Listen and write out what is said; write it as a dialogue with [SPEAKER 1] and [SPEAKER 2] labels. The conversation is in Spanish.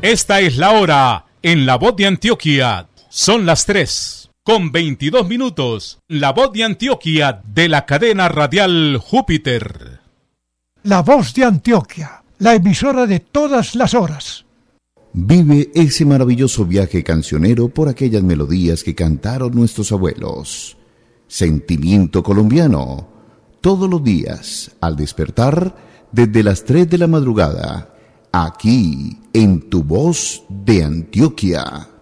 [SPEAKER 1] Esta es la hora en La Voz de Antioquia. Son las 3:22. La Voz de Antioquia de la cadena radial Júpiter.
[SPEAKER 2] La Voz de Antioquia, la emisora de todas las horas.
[SPEAKER 3] Vive ese maravilloso viaje cancionero por aquellas melodías que cantaron nuestros abuelos. Sentimiento colombiano. Todos los días, al despertar, desde las 3 de la madrugada, aquí en Tu Voz de Antioquia.